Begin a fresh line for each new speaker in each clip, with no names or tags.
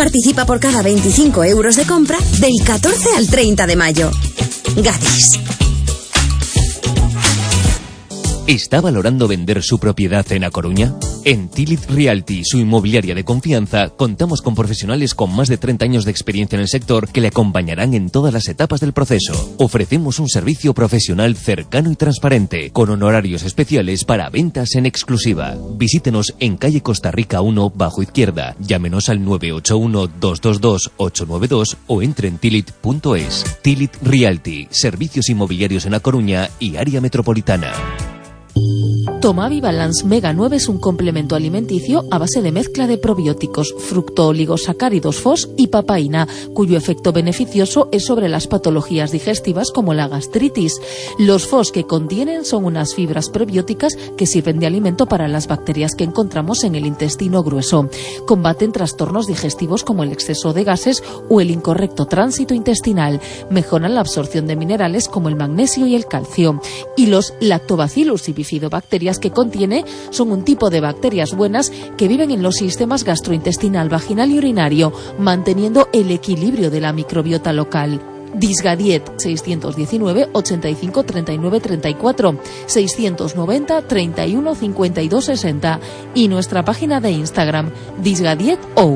Participa por cada 25 euros de compra del 14 al 30 de mayo. Gadis.
¿Está valorando vender su propiedad en A Coruña? En Tilit Realty, su inmobiliaria de confianza, contamos con profesionales con más de 30 años de experiencia en el sector que le acompañarán en todas las etapas del proceso. Ofrecemos un servicio profesional cercano y transparente, con honorarios especiales para ventas en exclusiva. Visítenos en calle Costa Rica 1, bajo izquierda. Llámenos al 981-222-892 o entre en tilit.es. Tilit Realty, servicios inmobiliarios en A Coruña y área metropolitana.
Tomavi Balance Mega 9 es un complemento alimenticio a base de mezcla de probióticos, fructooligosacáridos FOS y papaína, cuyo efecto beneficioso es sobre las patologías digestivas como la gastritis. Los FOS que contienen son unas fibras prebióticas que sirven de alimento para las bacterias que encontramos en el intestino grueso. Combaten trastornos digestivos como el exceso de gases o el incorrecto tránsito intestinal. Mejoran la absorción de minerales como el magnesio y el calcio. Y los lactobacillus y bifidobacterias que contiene son un tipo de bacterias buenas que viven en los sistemas gastrointestinal, vaginal y urinario, manteniendo el equilibrio de la microbiota local. Disgadiet 619 85 39 34 690 31 52 60 y nuestra página de Instagram disgadietou.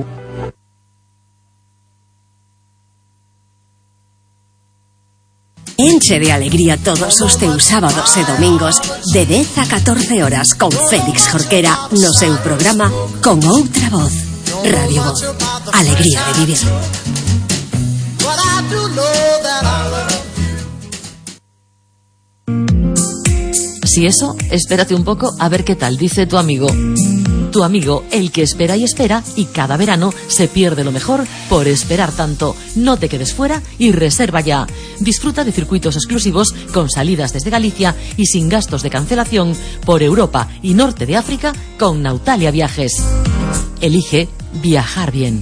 Enche de alegría todos os teus sábados e domingos de 10 a 14 horas con Félix Jorquera no seu programa Con Outra Voz. Radio Voz. Alegría de vivir.
Si eso, espérate un poco a ver qué tal dice tu amigo. Tu amigo, el que espera y cada verano se pierde lo mejor por esperar tanto. No te quedes fuera y reserva ya. Disfruta de circuitos exclusivos con salidas desde Galicia y sin gastos de cancelación por Europa y Norte de África con Nautalia Viajes. Elige viajar bien.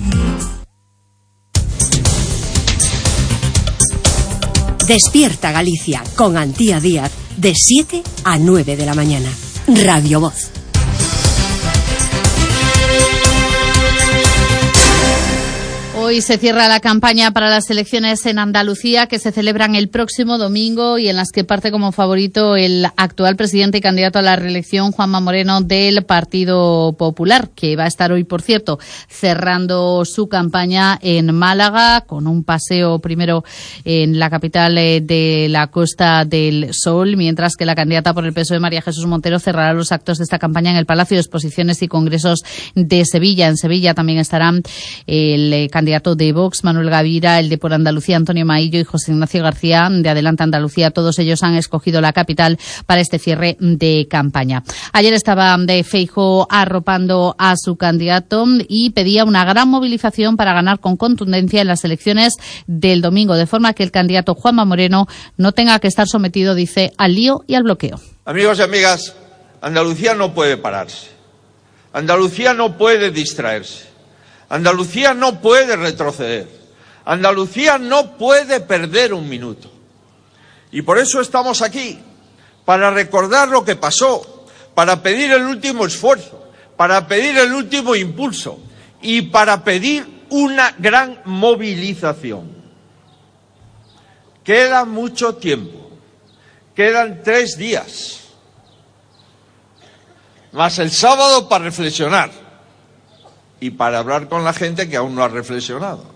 Despierta Galicia con Antía Díaz de 7 a 9 de la mañana. Radio Voz.
Hoy se cierra la campaña para las elecciones en Andalucía, que se celebran el próximo domingo y en las que parte como favorito el actual presidente y candidato a la reelección, Juanma Moreno, del Partido Popular, que va a estar hoy, por cierto, cerrando su campaña en Málaga, con un paseo primero en la capital de la Costa del Sol, mientras que la candidata por el PSOE, María Jesús Montero, cerrará los actos de esta campaña en el Palacio de Exposiciones y Congresos de Sevilla. En Sevilla también estarán el candidato de Vox, Manuel Gavira, el de Por Andalucía, Antonio Maillo, y José Ignacio García, de Adelante Andalucía. Todos ellos han escogido la capital para este cierre de campaña. Ayer estaba Feijóo arropando a su candidato y pedía una gran movilización para ganar con contundencia en las elecciones del domingo, de forma que el candidato Juanma Moreno no tenga que estar sometido, dice, al lío y al bloqueo.
Amigos y amigas, Andalucía no puede pararse. Andalucía no puede distraerse. Andalucía no puede retroceder. Andalucía no puede perder un minuto. Y por eso estamos aquí, para recordar lo que pasó, para pedir el último esfuerzo, para pedir el último impulso y para pedir una gran movilización. Queda mucho tiempo. Quedan 3 días. Más el sábado para reflexionar. Y para hablar con la gente que aún no ha reflexionado.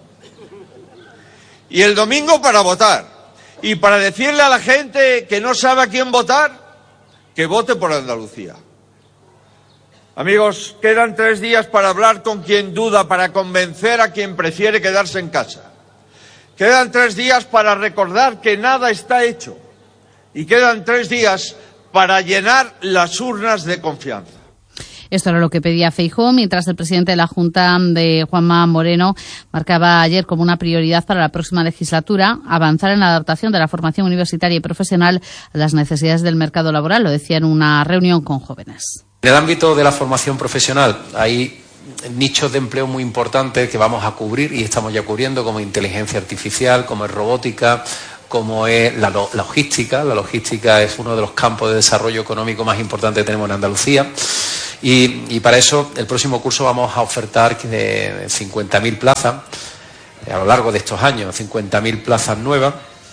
Y el domingo para votar. Y para decirle a la gente que no sabe a quién votar, que vote por Andalucía. Amigos, quedan 3 días para hablar con quien duda, para convencer a quien prefiere quedarse en casa. Quedan 3 días para recordar que nada está hecho. Y quedan 3 días para llenar las urnas de confianza.
Esto era lo que pedía Feijóo, mientras el presidente de la Junta, de Juanma Moreno, marcaba ayer como una prioridad para la próxima legislatura avanzar en la adaptación de la formación universitaria y profesional a las necesidades del mercado laboral. Lo decía en una reunión con jóvenes.
En el ámbito de la formación profesional hay nichos de empleo muy importantes que vamos a cubrir y estamos ya cubriendo, como inteligencia artificial, como es robótica, como es la logística. La logística es uno de los campos de desarrollo económico más importantes que tenemos en Andalucía. Y para eso, el próximo curso vamos a ofertar 50.000 plazas a lo largo de estos años, 50.000 plazas nuevas.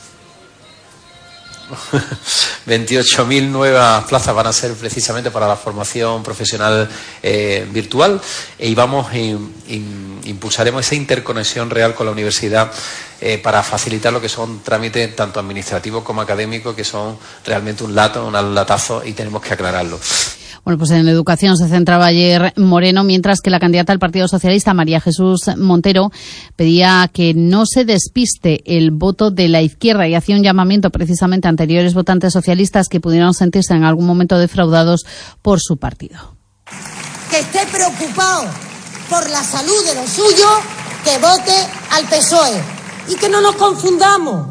28.000 nuevas plazas van a ser precisamente para la formación profesional virtual, y impulsaremos esa interconexión real con la universidad para facilitar lo que son trámites tanto administrativos como académicos, que son realmente un latazo, y tenemos que aclararlo.
Bueno, pues en educación se centraba ayer Moreno, mientras que la candidata al Partido Socialista, María Jesús Montero, pedía que no se despiste el voto de la izquierda y hacía un llamamiento precisamente a anteriores votantes socialistas que pudieron sentirse en algún momento defraudados por su partido.
Que esté preocupado por la salud de los suyos, que vote al PSOE. Y que no nos confundamos,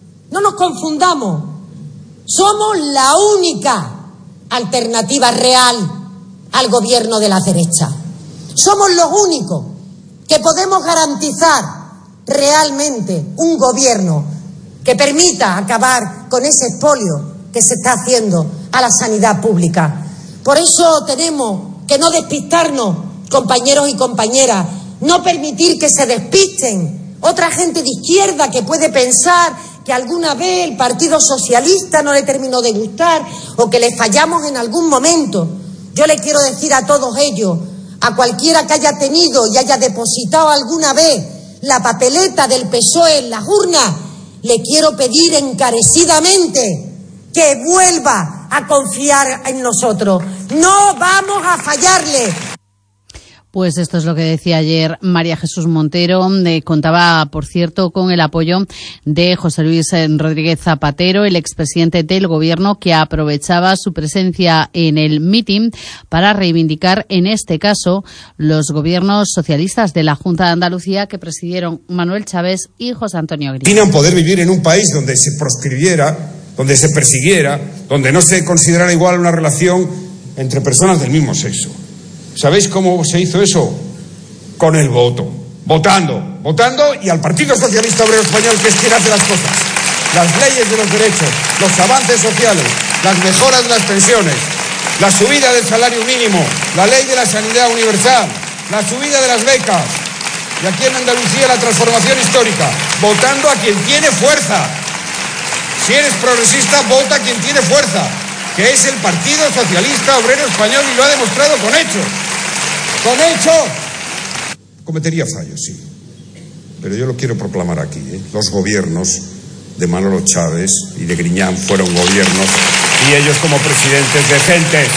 Somos la única alternativa real al gobierno de la derecha. Somos los únicos que podemos garantizar realmente un gobierno que permita acabar con ese expolio que se está haciendo a la sanidad pública. Por eso tenemos que no despistarnos, compañeros y compañeras, no permitir que se despisten otra gente de izquierda que puede pensar que alguna vez el Partido Socialista no le terminó de gustar o que le fallamos en algún momento. Yo le quiero decir a todos ellos, a cualquiera que haya tenido y haya depositado alguna vez la papeleta del PSOE en las urnas, le quiero pedir encarecidamente que vuelva a confiar en nosotros. No vamos a fallarle.
Pues esto es lo que decía ayer María Jesús Montero. Contaba, por cierto, con el apoyo de José Luis Rodríguez Zapatero, el expresidente del Gobierno, que aprovechaba su presencia en el mitin para reivindicar, en este caso, los gobiernos socialistas de la Junta de Andalucía que presidieron Manuel Chávez y José Antonio Griñán.
Opinan poder vivir en un país donde se proscribiera, donde se persiguiera, donde no se considerara igual una relación entre personas del mismo sexo. ¿Sabéis cómo se hizo eso? Con el voto. Votando y al Partido Socialista Obrero Español, que es quien hace las cosas. Las leyes de los derechos, los avances sociales, las mejoras de las pensiones, la subida del salario mínimo, la ley de la sanidad universal, la subida de las becas. Y aquí en Andalucía la transformación histórica. Votando a quien tiene fuerza. Si eres progresista, vota a quien tiene fuerza, que es el Partido Socialista Obrero Español, y lo ha demostrado con hechos. ¡Con hechos! Cometería fallos, sí. Pero yo lo quiero proclamar aquí, ¿eh? Los gobiernos de Manolo Chávez y de Griñán fueron gobiernos, y ellos como presidentes decentes.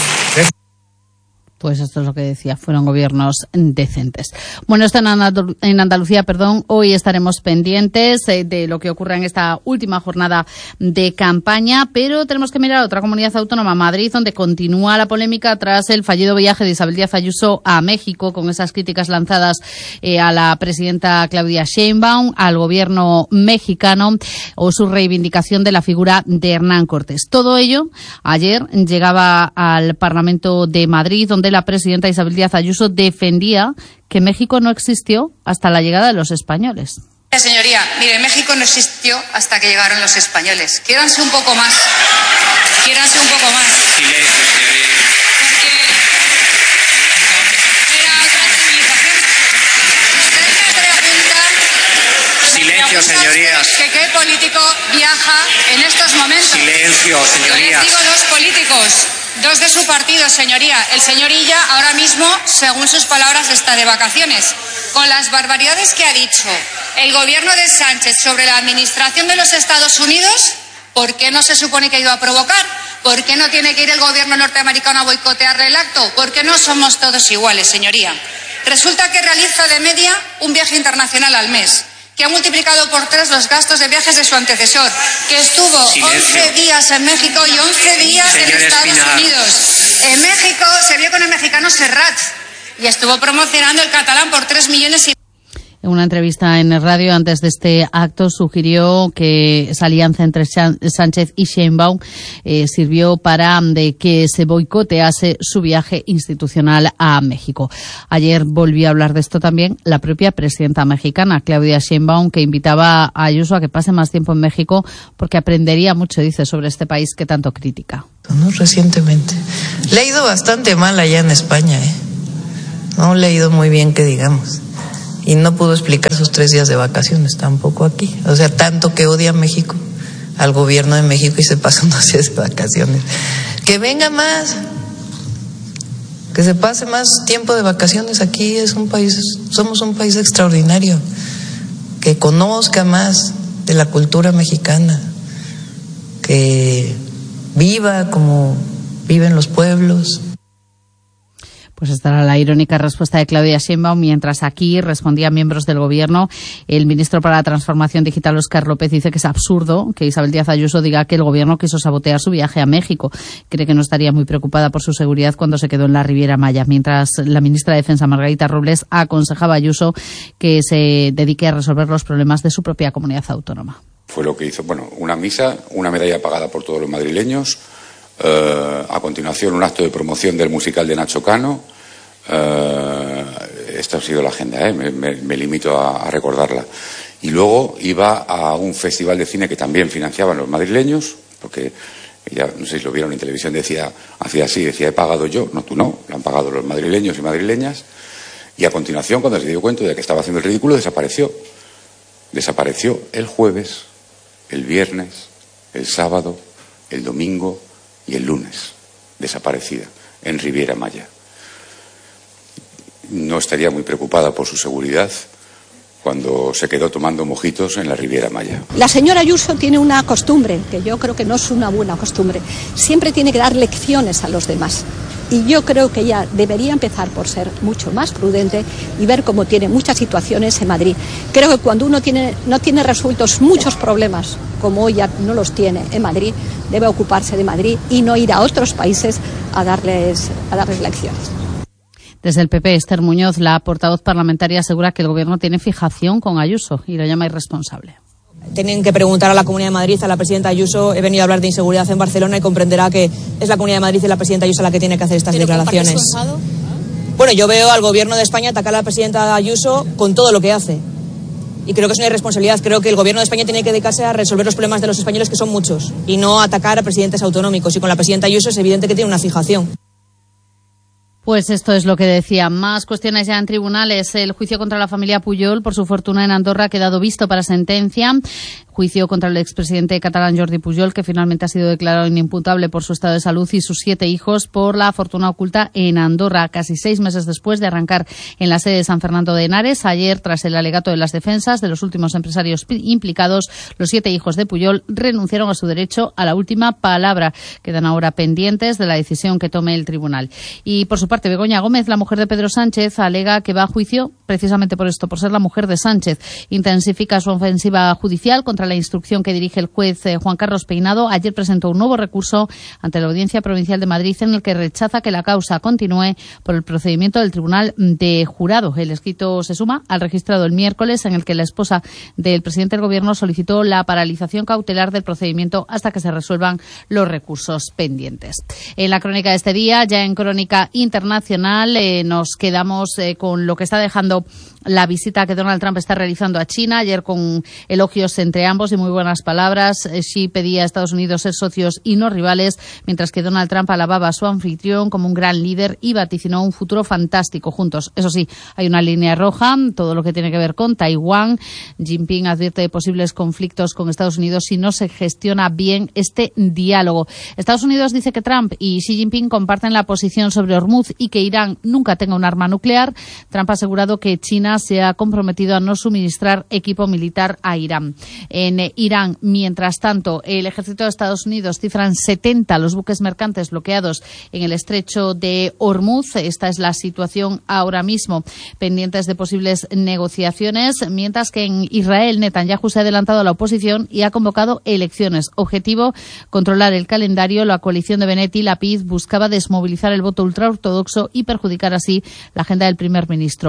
Pues esto es lo que decía, fueron gobiernos decentes. Bueno, esto en Andalucía, hoy estaremos pendientes de lo que ocurra en esta última jornada de campaña, pero tenemos que mirar a otra comunidad autónoma, Madrid, donde continúa la polémica tras el fallido viaje de Isabel Díaz Ayuso a México, con esas críticas lanzadas a la presidenta Claudia Sheinbaum, al gobierno mexicano, o su reivindicación de la figura de Hernán Cortés. Todo ello ayer llegaba al Parlamento de Madrid, donde la presidenta Isabel Díaz Ayuso defendía que México no existió hasta la llegada de los españoles.
Señoría, mire, México no existió hasta que llegaron los españoles. Quiéranse un poco más. Silencio, señoría. Silencio, señorías. ¿Qué político viaja en estos momentos? Silencio, señorías. Yo les digo dos políticos, dos de su partido, señoría. El señor Illa ahora mismo, según sus palabras, está de vacaciones. Con las barbaridades que ha dicho el gobierno de Sánchez sobre la administración de los Estados Unidos, ¿por qué no se supone que ha ido a provocar? ¿Por qué no tiene que ir el gobierno norteamericano a boicotearle el acto? ¿Por qué no somos todos iguales, señoría? Resulta que realiza de media un viaje internacional al mes, que ha multiplicado por 3 los gastos de viajes de su antecesor, que estuvo 11 días en México y 11 días en Estados Unidos. En México se vio con el mexicano Serrat y estuvo promocionando el catalán por 3 millones y...
En una entrevista en el radio antes de este acto sugirió que esa alianza entre Sánchez y Sheinbaum sirvió para que se boicotease su viaje institucional a México. Ayer volvió a hablar de esto también la propia presidenta mexicana, Claudia Sheinbaum, que invitaba a Ayuso a que pase más tiempo en México porque aprendería mucho, dice, sobre este país que tanto critica.
No, recientemente. Le ha ido bastante mal allá en España, No le ha ido muy bien, que digamos. Y no pudo explicar sus 3 días de vacaciones tampoco aquí. O sea, tanto que odia a México, al gobierno de México, y se pasa unos días de vacaciones. Que venga más, que se pase más tiempo de vacaciones aquí. Somos un país extraordinario. Que conozca más de la cultura mexicana, que viva como viven los pueblos.
Pues esta era la irónica respuesta de Claudia Sheinbaum, mientras aquí respondían miembros del Gobierno. El ministro para la Transformación Digital, Óscar López, dice que es absurdo que Isabel Díaz Ayuso diga que el Gobierno quiso sabotear su viaje a México. Cree que no estaría muy preocupada por su seguridad cuando se quedó en la Riviera Maya, mientras la ministra de Defensa, Margarita Robles, aconsejaba a Ayuso que se dedique a resolver los problemas de su propia comunidad autónoma.
Fue lo que hizo, una misa, una medalla pagada por todos los madrileños, a continuación un acto de promoción del musical de Nacho Cano. Esta ha sido la agenda, me limito a recordarla. Y luego iba a un festival de cine que también financiaban los madrileños, porque ya no sé si lo vieron en televisión, hacía así, he pagado yo, no, tú no, lo han pagado los madrileños y madrileñas. Y a continuación, cuando se dio cuenta de que estaba haciendo el ridículo, desapareció el jueves, el viernes, el sábado, el domingo y el lunes, desaparecida en Riviera Maya. No estaría muy preocupada por su seguridad cuando se quedó tomando mojitos en la Riviera Maya.
La señora Ayuso tiene una costumbre, que yo creo que no es una buena costumbre. Siempre tiene que dar lecciones a los demás. Y yo creo que ella debería empezar por ser mucho más prudente y ver cómo tiene muchas situaciones en Madrid. Creo que cuando uno no tiene resueltos muchos problemas, como hoy ya no los tiene en Madrid, debe ocuparse de Madrid y no ir a otros países a darles lecciones.
Desde el PP, Esther Muñoz, la portavoz parlamentaria, asegura que el Gobierno tiene fijación con Ayuso y lo llama irresponsable.
Tienen que preguntar a la Comunidad de Madrid, a la presidenta Ayuso. He venido a hablar de inseguridad en Barcelona y comprenderá que es la Comunidad de Madrid y la presidenta Ayuso la que tiene que hacer estas declaraciones. Bueno, yo veo al Gobierno de España atacar a la presidenta Ayuso con todo lo que hace. Y creo que es una irresponsabilidad. Creo que el Gobierno de España tiene que dedicarse a resolver los problemas de los españoles, que son muchos, y no atacar a presidentes autonómicos. Y con la presidenta Ayuso es evidente que tiene una fijación.
Pues esto es lo que decía. Más cuestiones ya en tribunales. El juicio contra la familia Pujol por su fortuna en Andorra ha quedado visto para sentencia. Juicio contra el expresidente catalán Jordi Pujol, que finalmente ha sido declarado inimputable por su estado de salud, y sus 7 hijos por la fortuna oculta en Andorra, casi 6 meses después de arrancar en la sede de San Fernando de Henares. Ayer, tras el alegato de las defensas de los últimos empresarios implicados, los 7 hijos de Pujol renunciaron a su derecho a la última palabra. Quedan ahora pendientes de la decisión que tome el tribunal. Y por su parte, Begoña Gómez, la mujer de Pedro Sánchez, alega que va a juicio precisamente por esto, por ser la mujer de Sánchez. Intensifica su ofensiva judicial contra la instrucción que dirige el juez Juan Carlos Peinado. Ayer presentó un nuevo recurso ante la Audiencia Provincial de Madrid en el que rechaza que la causa continúe por el procedimiento del Tribunal de Jurado. El escrito se suma al registrado el miércoles, en el que la esposa del presidente del Gobierno solicitó la paralización cautelar del procedimiento hasta que se resuelvan los recursos pendientes. En la crónica de este día, ya en crónica internacional, nos quedamos con lo que está dejando la visita que Donald Trump está realizando a China. Ayer, con elogios entre ambos y muy buenas palabras, Xi pedía a Estados Unidos ser socios y no rivales, mientras que Donald Trump alababa a su anfitrión como un gran líder y vaticinó un futuro fantástico juntos. Eso sí, hay una línea roja, todo lo que tiene que ver con Taiwán. Jinping advierte de posibles conflictos con Estados Unidos si no se gestiona bien este diálogo. Estados Unidos dice que Trump y Xi Jinping comparten la posición sobre Hormuz y que Irán nunca tenga un arma nuclear. Trump ha asegurado que China se ha comprometido a no suministrar equipo militar a Irán. En Irán, mientras tanto, el ejército de Estados Unidos cifran 70 los buques mercantes bloqueados en el estrecho de Hormuz. Esta es la situación ahora mismo, pendientes de posibles negociaciones, mientras que en Israel Netanyahu se ha adelantado a la oposición y ha convocado elecciones. Objetivo: controlar el calendario. La coalición de Bennett y Lapid buscaba desmovilizar el voto ultraortodoxo y perjudicar así la agenda del primer ministro. Por cierto,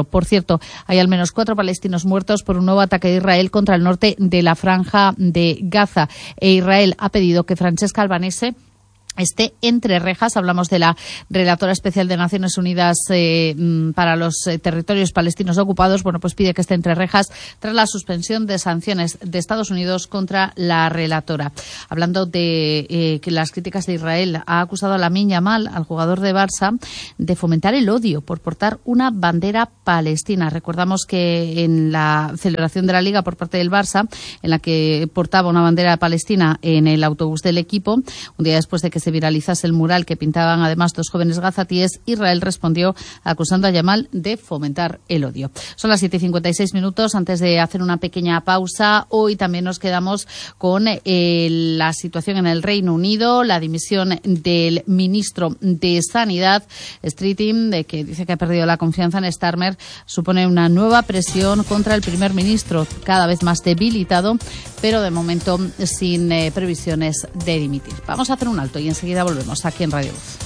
cierto, hay al menos 4 palestinos muertos por un nuevo ataque de Israel contra el norte de la Franja de Gaza. E Israel ha pedido que Francesca Albanese esté entre rejas. Hablamos de la relatora especial de Naciones Unidas para los territorios palestinos ocupados. Bueno, pues pide que esté entre rejas tras la suspensión de sanciones de Estados Unidos contra la relatora. Hablando de las críticas de Israel, ha acusado a Lamine Yamal, al jugador de Barça, de fomentar el odio por portar una bandera palestina. Recordamos que en la celebración de la Liga por parte del Barça, en la que portaba una bandera palestina en el autobús del equipo, un día después de que se viralizase el mural que pintaban además 2 jóvenes gazatíes, Israel respondió acusando a Yamal de fomentar el odio. Son las 7:56. Antes de hacer una pequeña pausa, hoy también nos quedamos con la situación en el Reino Unido, la dimisión del ministro de Sanidad, Streeting, de que dice que ha perdido la confianza en Starmer, supone una nueva presión contra el primer ministro, cada vez más debilitado, pero de momento sin previsiones de dimitir. Vamos a hacer un alto y enseguida volvemos aquí en Radio Voz.